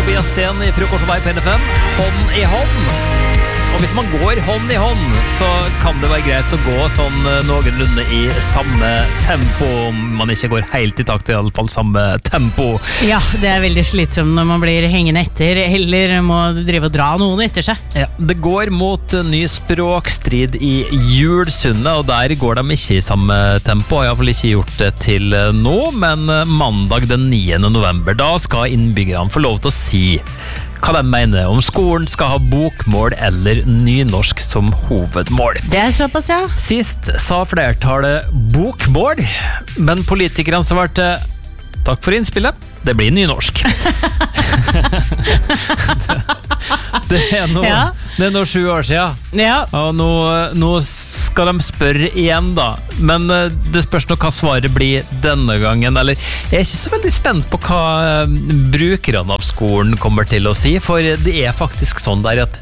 Tobias Sten I Frokosjevei på NFM. Hånd I hånd. Og hvis man går hånd I hånd, så kan det være greit å gå sånn noenlunde I samme tempo. Om man ikke går helt I takt, I alle fall samme tempo. Ja, det veldig slitsomt når man blir hengende etter, eller må drive og dra noen etter seg. Ja, det går mot ny språkstrid I Julsundet, og der går de ikke I samme tempo. Jeg har vel ikke gjort det til nå, men mandag den 9. november, da skal innbyggerne få lov til å si hva de mener om skolen skal ha bokmål eller nynorsk som hovedmål. Det såpass, ja. Sist sa flertallet bokmål, men politikerne svarte takk for innspillet, det blir nynorsk. det nå 7 år siden. Ja. Og nå skal de spørre igjen da. Men det spørs nok hva svaret blir denne gangen. Eller jeg ikke så veldig spent på hva brukerne av skolen kommer til å si, for det faktisk sånn der at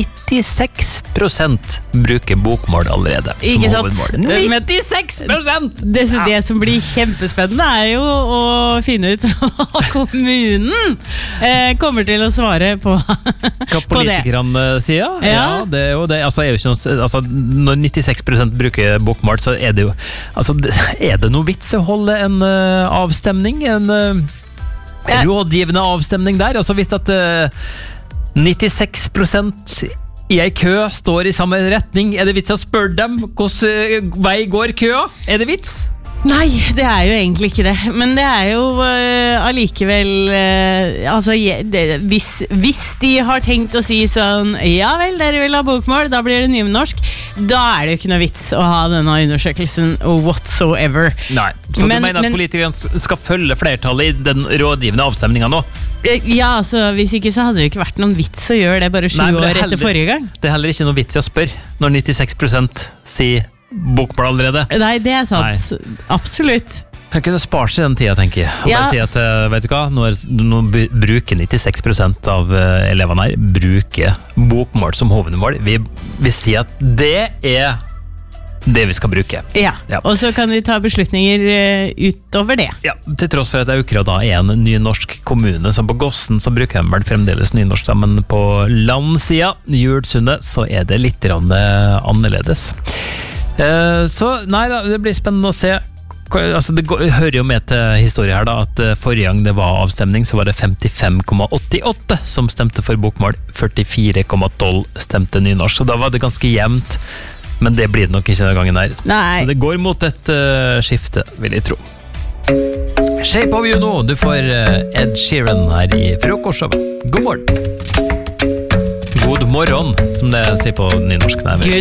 96% bruker bokmål allerede. Ikke sant? 96%! Det som blir kjempespennende jo å finne ut hva kommunen kommer til å svare på hva politikerne sier. Ja, det jo det. Altså, jo ikke noe, altså, når 96% bruker bokmål, så det jo altså, det noe vits å holde en avstemning, en rådgivende avstemning der? Altså hvis at 96% I en kø står I samme retning, det vits å spørre dem hvordan vei går køa? Det vits? Nei, det jo egentlig ikke det. Men det jo allikevel altså, hvis de har tenkt å si sånn, ja vel, dere vil ha bokmål, da blir det nynorsk, da det jo ikke noe vits å ha denne undersøkelsen whatsoever. Nei, så du mener at politikerne skal følge flertallet I den rådgivende avstemningen nå? Ja, altså, hvis ikke så hadde det jo ikke vært noen vits å gjøre det bare 7 år etter forrige gang. Det heller ikke noe vits å spørre når 96% sier bokmål allerede. Nei, det sant. Nei. Absolutt. Jeg kunne spart seg den tiden, tenker jeg. Og bare si at, vet du hva, nå bruker 96% av elevene her bruker bokmål som hovedmål. Vi sier at det det vi skal bruke. Ja, og så kan vi ta beslutninger utover det. Ja, til tross for at Aukra da en nynorsk kommune, så på Gossen så bruker de vel fremdeles nynorsk, men på landsida, Julsundet, så det litt annerledes. Så nei da, det blir spennende å se. Altså, det hører jo med til historie her da, at forrige gang det var avstemning, så var det 55,88 som stemte for bokmål, 44,12 stemte nynorsk, så da var det ganske jevnt. Men det blir det nok ikke denne gangen her. Nei. Så det går mot et skifte, vil jeg tro. Shape of You nå, du får Ed Sheeran her I Frokosjevei. God morgen. God morgen, som det sier på nynorsk. Good